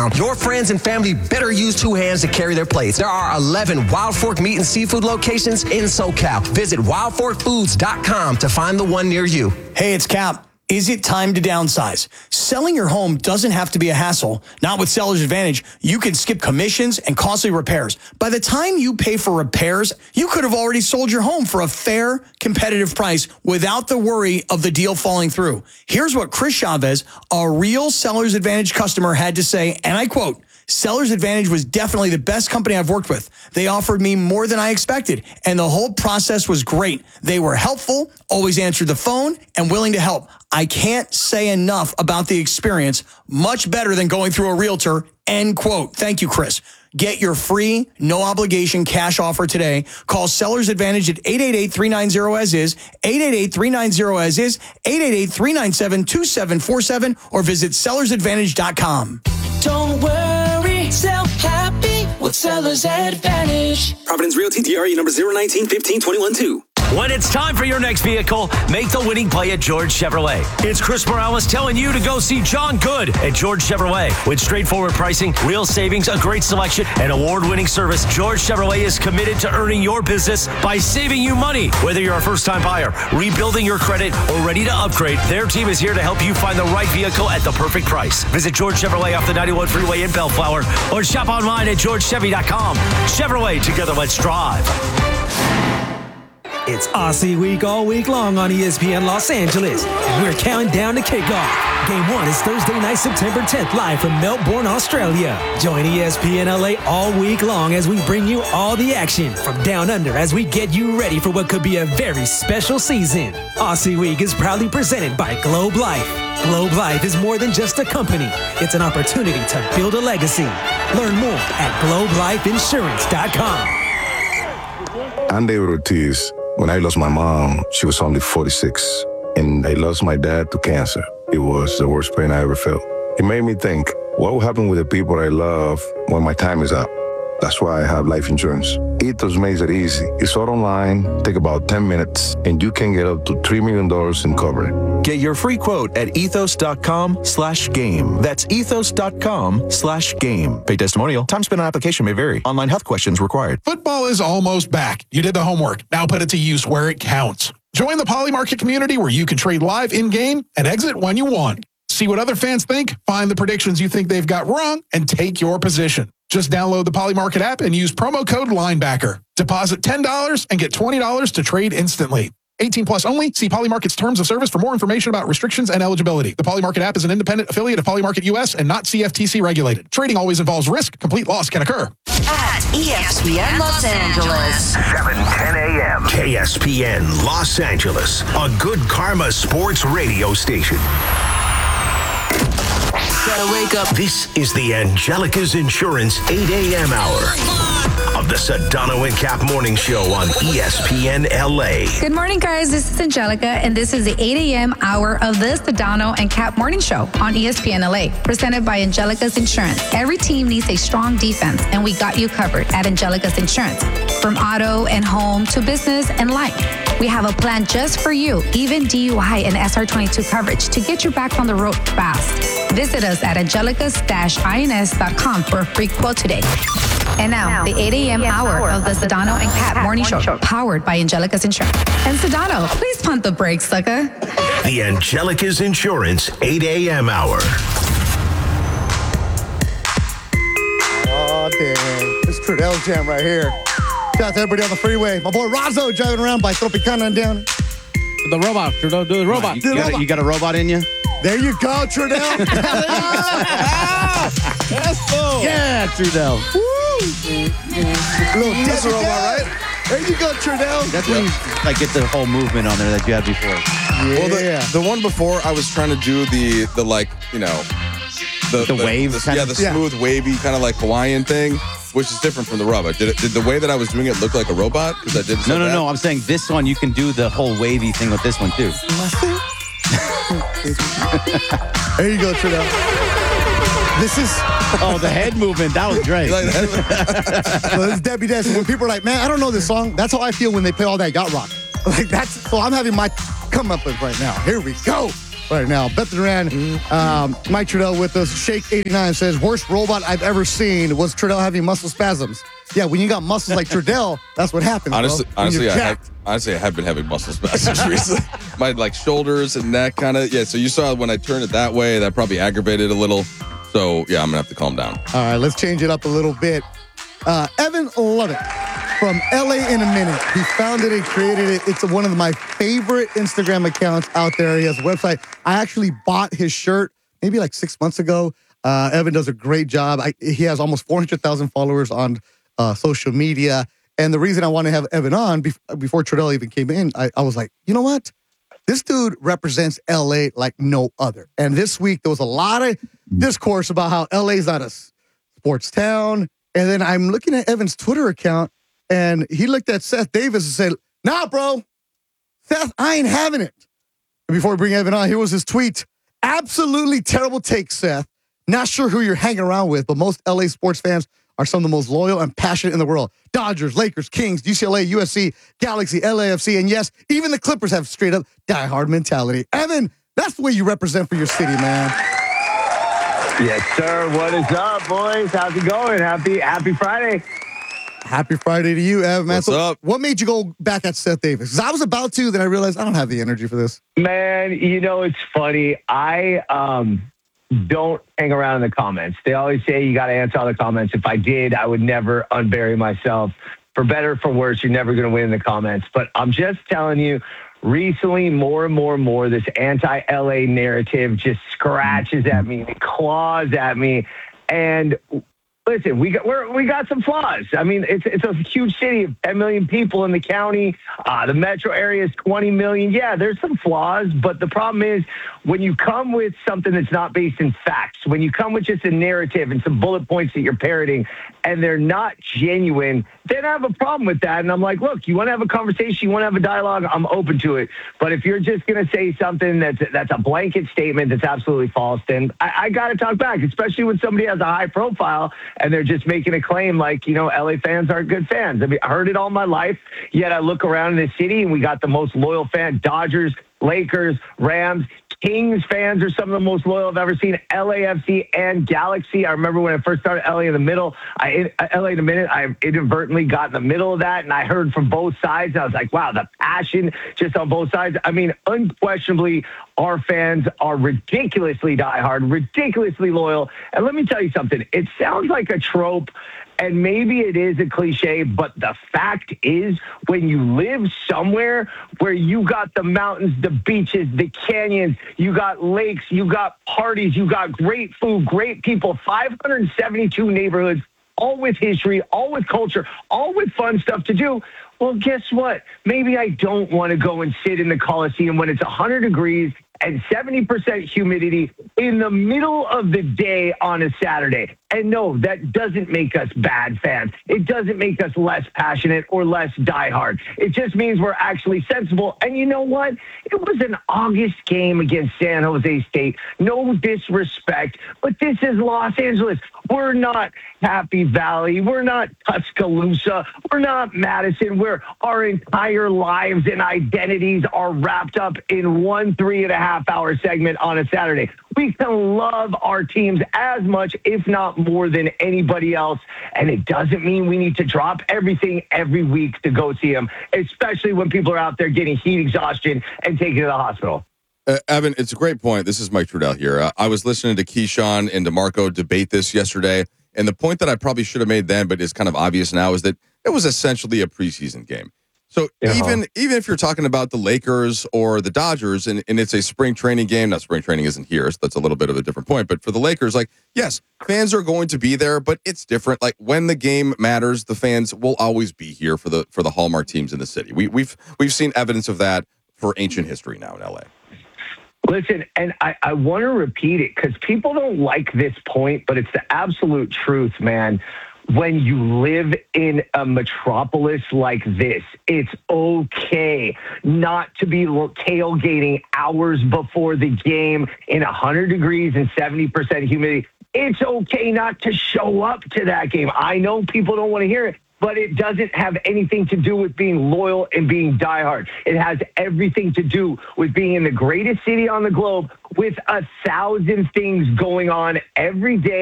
town, your friends and family better use two hands to carry their plates. There are 11 Wild Fork Meat and Seafood locations in SoCal. Visit wildforkfoods.com to find the one near you. Hey, it's Cap. Is it time to downsize? Selling your home doesn't have to be a hassle. Not with Seller's Advantage. You can skip commissions and costly repairs. By the time you pay for repairs, you could have already sold your home for a fair, competitive price without the worry of the deal falling through. Here's what Chris Chavez, a real Seller's Advantage customer, had to say, and I quote, Seller's Advantage was definitely the best company I've worked with. They offered me more than I expected, and the whole process was great. They were helpful, always answered the phone, and willing to help. I can't say enough about the experience. Much better than going through a realtor, end quote. Thank you, Chris. Get your free, no-obligation cash offer today. Call Seller's Advantage at 888-390-AS-IS, 888-390-AS-IS, 888-397-2747, or visit sellersadvantage.com. Don't worry, sell happy with Seller's Advantage. Providence Realty, DRE number 019-15-21-2. When it's time for your next vehicle, make the winning play at George Chevrolet. It's Chris Morales telling you to go see John Good at George Chevrolet. With straightforward pricing, real savings, a great selection, and award-winning service, George Chevrolet is committed to earning your business by saving you money. Whether you're a first-time buyer, rebuilding your credit, or ready to upgrade, their team is here to help you find the right vehicle at the perfect price. Visit George Chevrolet off the 91 freeway in Bellflower, or shop online at georgechevy.com. Chevrolet, together let's drive. It's Aussie Week all week long on ESPN Los Angeles, and we're counting down to kickoff. Game 1 is Thursday night, September 10th, live from Melbourne, Australia. Join ESPN LA all week long as we bring you all the action from down under as we get you ready for what could be a very special season. Aussie Week is proudly presented by Globe Life. Globe Life is more than just a company. It's an opportunity to build a legacy. Learn more at globelifeinsurance.com. I'm David Ortiz. When I lost my mom, she was only 46, and I lost my dad to cancer. It was the worst pain I ever felt. It made me think, what will happen with the people I love when my time is up? That's why I have life insurance. Ethos makes it easy. It's all online, take about 10 minutes, and you can get up to $3 million in coverage. Get your free quote at ethos.com/game. That's ethos.com/game. Pay testimonial. Time spent on application may vary. Online health questions required. Football is almost back. You did the homework. Now put it to use where it counts. Join the Poly Market community where you can trade live in-game and exit when you want. See what other fans think, find the predictions you think they've got wrong, and take your position. Just download the Poly Market app and use promo code LINEBACKER. Deposit $10 and get $20 to trade instantly. 18 plus only. See Poly Market's terms of service for more information about restrictions and eligibility. The Poly Market app is an independent affiliate of Poly Market US and not CFTC regulated. Trading always involves risk. Complete loss can occur. At ESPN Los Angeles. 7:10 a.m. KSPN Los Angeles, a good karma sports radio station. Gotta wake up. This is the Angelica's Insurance 8 a.m. hour of the Sedano and Cap Morning Show on ESPN LA. Good morning, guys. This is Angelica, and this is the 8 a.m. hour of the Sedano and Cap Morning Show on ESPN LA, presented by Angelica's Insurance. Every team needs a strong defense, and we got you covered at Angelica's Insurance. From auto and home to business and life, we have a plan just for you, even DUI and SR22 coverage to get you back on the road fast. Visit us at angelicas-ins.com for a free quote today. And now, the 8 a.m. hour of the Sedano and Cap Morning Show, powered by Angelica's Insurance. And Sedano, please pump the brakes, sucker. The Angelica's Insurance 8 a.m. hour. Oh, dang. This Trudell jam right here. Shout out to everybody on the freeway. My boy Razzo driving around by Tropicana and down. The robot, Trudell, do the robot. You got a robot in you? There you go, Trudell. Yeah, Trudell. Little Tesla robot, right? There you go, Trudell. That's when you get the whole movement on there that you had before. Yeah. Well, the one before, I was trying to do the wave, smooth, wavy, kind of like Hawaiian thing, which is different from the robot. Did the way that I was doing it look like a robot? Because I did. No. I'm saying this one, you can do the whole wavy thing with this one too. There you go, Trudell. This is... the head movement. That was great. So this is Debbie Des. When people are like, man, I don't know this song. That's how I feel when they play all that yacht rock. So I'm having my come up with right now. Here we go. right now. Beth Duran, Mike Trudell with us. Shake89 says, worst robot I've ever seen was Trudell having muscle spasms. Yeah, when you got muscles like Trudell, that's what happens. Honestly, I have been having muscle spasms recently. My shoulders and neck kind of. Yeah, so you saw when I turned it that way, that probably aggravated a little. So yeah, I'm gonna have to calm down. All right, let's change it up a little bit. Evan Lovett from LA in a Minute. He founded it, created it. It's one of my favorite Instagram accounts out there. He has a website. I actually bought his shirt maybe like 6 months ago. Evan does a great job. He has almost 400,000 followers on social media. And the reason I want to have Evan on before Trudell even came in, I was like, you know what? This dude represents LA like no other. And this week, there was a lot of discourse about how LA is not a sports town. And then I'm looking at Evan's Twitter account, and he looked at Seth Davis and said, nah, bro, Seth, I ain't having it. And before we bring Evan on, here was his tweet. Absolutely terrible take, Seth. Not sure who you're hanging around with, but most LA sports fans are some of the most loyal and passionate in the world. Dodgers, Lakers, Kings, UCLA, USC, Galaxy, LAFC, and yes, even the Clippers have straight up diehard mentality. Evan, that's the way you represent for your city, man. Yes, sir. What is up, boys? How's it going? Happy Friday. Happy Friday to you, Evan, man. What's up? What made you go back at Seth Davis? Because I was about to, then I realized I don't have the energy for this. Man, it's funny. I don't hang around in the comments. They always say you got to answer all the comments. If I did, I would never unbury myself. For better or for worse, you're never going to win in the comments. But I'm just telling you, recently, more and more, this anti-LA narrative just scratches at me, it claws at me. And listen, we got some flaws. I mean, it's a huge city of 10 million people in the county. The metro area is 20 million. Yeah, there's some flaws, but the problem is when you come with something that's not based in facts, when you come with just a narrative and some bullet points that you're parroting, and they're not genuine, then I have a problem with that. And I'm like, look, you want to have a conversation, you want to have a dialogue, I'm open to it. But if you're just going to say something that's a blanket statement that's absolutely false, then I got to talk back, especially when somebody has a high profile and they're just making a claim like, LA fans aren't good fans. I mean, I heard it all my life, yet I look around in the city and we got the most loyal fan, Dodgers, Lakers, Rams, Kings fans are some of the most loyal I've ever seen. LAFC and Galaxy. I remember when I first started LA in the Minute, I inadvertently got in the middle of that, and I heard from both sides. I was like, wow, the passion just on both sides. I mean, unquestionably, our fans are ridiculously diehard, ridiculously loyal. And let me tell you something. It sounds like a trope, and maybe it is a cliche, but the fact is when you live somewhere where you got the mountains, the beaches, the canyons, you got lakes, you got parties, you got great food, great people, 572 neighborhoods, all with history, all with culture, all with fun stuff to do. Well, guess what? Maybe I don't want to go and sit in the Coliseum when it's 100 degrees and 70% humidity in the middle of the day on a Saturday. And no, that doesn't make us bad fans. It doesn't make us less passionate or less diehard. It just means we're actually sensible. And you know what? It was an August game against San Jose State. No disrespect, but this is Los Angeles. We're not Happy Valley. We're not Tuscaloosa. We're not Madison, where our entire lives and identities are wrapped up in one 3.5-hour segment on a Saturday. We can love our teams as much, if not more, than anybody else. And it doesn't mean we need to drop everything every week to go see them, especially when people are out there getting heat exhaustion and taken to the hospital. Evan, it's a great point. This is Mike Trudell here. I was listening to Keyshawn and DeMarco debate this yesterday, and the point that I probably should have made then, but is kind of obvious now, is that it was essentially a preseason game. So even if you're talking about the Lakers or the Dodgers, and it's a spring training game, now spring training isn't here, so that's a little bit of a different point. But for the Lakers, yes, fans are going to be there, but it's different. Like when the game matters, the fans will always be here for the hallmark teams in the city. We've seen evidence of that for ancient history now in LA. Listen, and I want to repeat it because people don't like this point, but it's the absolute truth, man. When you live in a metropolis like this, it's okay not to be tailgating hours before the game in 100 degrees and 70% humidity. It's okay not to show up to that game. I know people don't want to hear it. but it doesn't have anything to do with being loyal and being diehard. It has everything to do with being in the greatest city on the globe with 1,000 things going on every day.